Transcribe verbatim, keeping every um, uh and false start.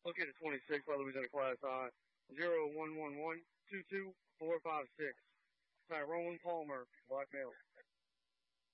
Located twenty-six by Louisiana Class I, zero one one one two two four five six. Tyrone Palmer, black male.